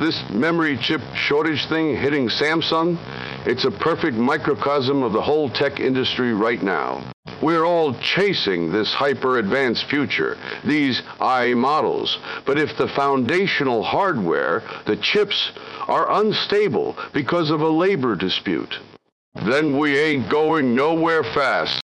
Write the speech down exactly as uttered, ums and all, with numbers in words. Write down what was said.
This memory chip shortage thing hitting Samsung, it's a perfect microcosm of the whole tech industry right now. We're all chasing this hyper-advanced future, these I models. But if the foundational hardware, the chips, are unstable because of a labor dispute, then we ain't going nowhere fast.